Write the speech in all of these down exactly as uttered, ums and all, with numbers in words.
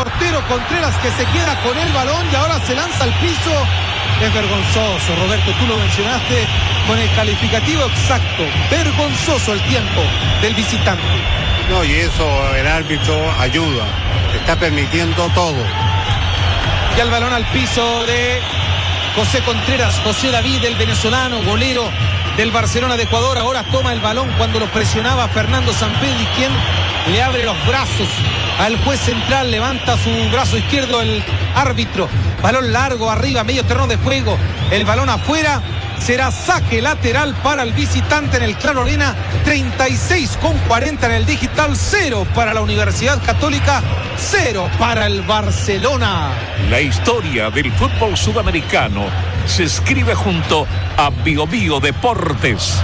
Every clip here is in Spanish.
portero Contreras, que se queda con el balón y ahora se lanza al piso. Es vergonzoso, Roberto, tú lo mencionaste con el calificativo exacto. Vergonzoso el tiempo del visitante. No, y eso el árbitro ayuda, está permitiendo todo. Ya el balón al piso de José Contreras, José David, el venezolano, golero del Barcelona de Ecuador. Ahora toma el balón cuando lo presionaba Fernando Sampedri, quien le abre los brazos al juez central, levanta su brazo izquierdo el árbitro. Balón largo arriba, medio terreno de juego, el balón afuera. Será saque lateral para el visitante en el Claro Arena. Treinta y seis con cuarenta en el digital. Cero para la Universidad Católica, cero para el Barcelona. La historia del fútbol sudamericano se escribe junto a Bio Bio Deportes.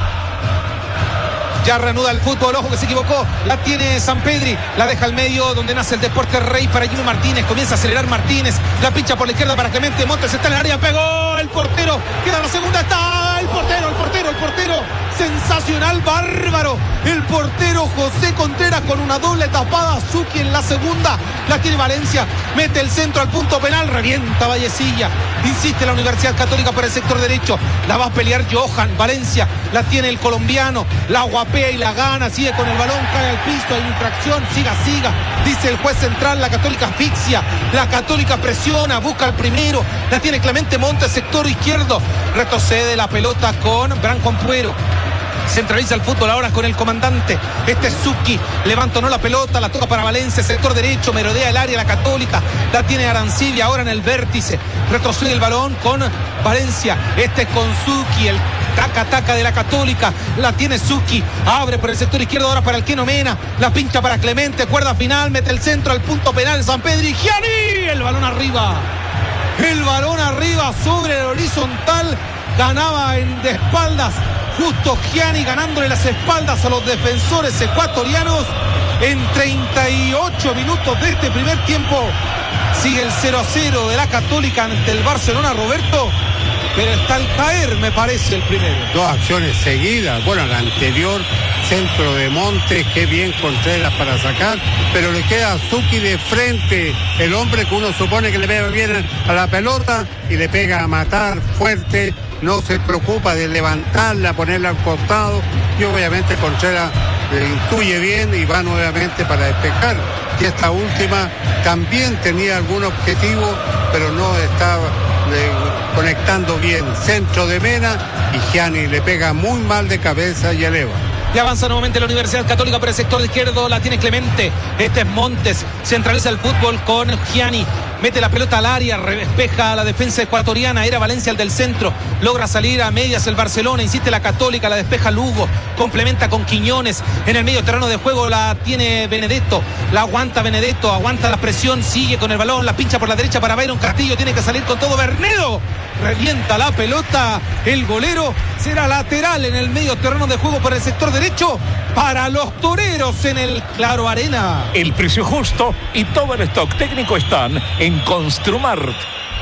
Ya reanuda el fútbol, ojo que se equivocó, la tiene Sampedri, la deja al medio donde nace el deporte rey para Jimmy Martínez, comienza a acelerar Martínez, la pincha por la izquierda para Clemente Montes, está en el área, pegó el portero, queda la segunda, está el portero, el portero, el portero, sensacional, bárbaro, el portero José Contreras con una doble tapada, Zucchi en la segunda, la tiene Valencia, mete el centro al punto penal, revienta Vallecilla, insiste la Universidad Católica por el sector derecho, la va a pelear Johan, Valencia, la tiene el colombiano, la guapea y la gana, sigue con el balón, cae al piso, hay infracción, siga, siga, dice el juez central, la Católica asfixia, la Católica presiona, busca el primero, la tiene Clemente Montes, sector izquierdo, retrocede la pelota con Branco Ampuero. Centraliza el fútbol ahora con el comandante. Este es Zucchi. Levanta o no la pelota. La toca para Valencia. Sector derecho. Merodea el área. La Católica. La tiene Arancibia ahora en el vértice. Retrocede el balón con Valencia. Este es con Zucchi. El taca-taca de la Católica. La tiene Zucchi. Abre por el sector izquierdo ahora para el Keno Mena. La pincha para Clemente. Cuerda final. Mete el centro al punto penal. Sampedri. Gianni. El balón arriba. El balón arriba sobre el horizontal. Ganaba en de espaldas. Justo Gianni ganándole las espaldas a los defensores ecuatorianos en treinta y ocho minutos de este primer tiempo. Sigue el cero a cero de la Católica ante el Barcelona, Roberto, pero está al caer, me parece, el primero. Dos acciones seguidas. Bueno, la anterior, centro de Montes, qué bien Contreras para sacar, pero le queda a Zucchi de frente, el hombre que uno supone que le pega bien a la pelota y le pega a matar fuerte. No se preocupa de levantarla, ponerla al costado y obviamente Contreras eh, intuye bien y va nuevamente para despejar. Y esta última también tenía algún objetivo, pero no estaba eh, conectando bien. Centro de Mena y Gianni le pega muy mal de cabeza y eleva. Y avanza nuevamente la Universidad Católica por el sector izquierdo, la tiene Clemente, este es Montes, centraliza el fútbol con Gianni, mete la pelota al área, despeja a la defensa ecuatoriana, era Valencia el del centro, logra salir a medias el Barcelona, insiste la Católica, la despeja Lugo, complementa con Quiñones, en el medio terreno de juego la tiene Benedetto, la aguanta Benedetto, aguanta la presión, sigue con el balón, la pincha por la derecha para Byron Castillo, tiene que salir con todo Bernedo, revienta la pelota, el golero, será lateral en el medio terreno de juego por el sector derecho para los toreros en el Claro Arena. El precio justo y todo el stock técnico están en Construmart.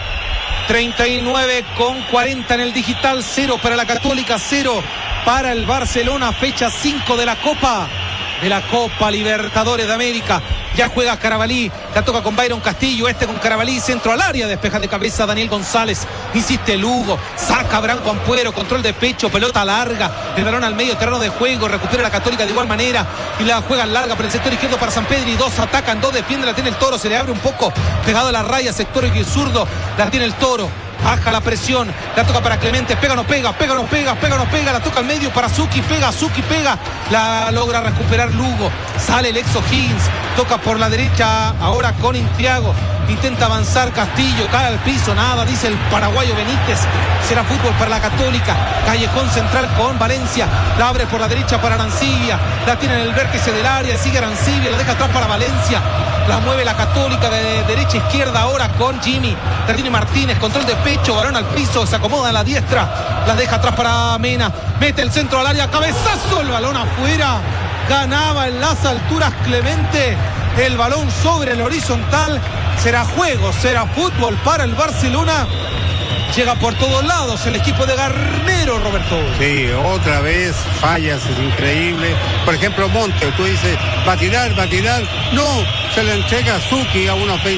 treinta y nueve con cuarenta en el digital, cero para la Católica, cero para el Barcelona, fecha cinco de la Copa, de la Copa Libertadores de América. Ya juega Carabalí, la toca con Byron Castillo, este con Carabalí, centro al área, despeja de cabeza Daniel González, insiste Lugo, saca Branco Ampuero, control de pecho, pelota larga, el balón al medio terreno de juego, recupera la Católica de igual manera y la juega larga por el sector izquierdo para Sampedri, dos atacan, dos defienden, la tiene el Toro, se le abre un poco, pegado a la raya, sector zurdo, la tiene el Toro. Baja la presión, la toca para Clemente, pega no pega, pega no pega, pega no pega, la toca al medio para Zucchi, pega, Zucchi pega, la logra recuperar Lugo, sale el Exo Higgins, toca por la derecha ahora con Intriago, intenta avanzar Castillo, cae al piso, nada, dice el paraguayo Benítez, será fútbol para la Católica, callejón central con Valencia, la abre por la derecha para Arancibia, la tiene en el vértice del área, sigue Arancibia, la deja atrás para Valencia, la mueve la Católica de derecha a izquierda ahora con Jimmy, la tiene Martínez, control de pecho, balón al piso, se acomoda a la diestra, la deja atrás para Mena, mete el centro al área, cabezazo, el balón afuera, ganaba en las alturas Clemente, el balón sobre el horizontal, será juego, será fútbol para el Barcelona, llega por todos lados el equipo de Garnero, Roberto. Sí, otra vez fallas, es increíble. Por ejemplo, Monte, tú dices, va a tirar, va a tirar, no, se le entrega a Zucchi a unos veinte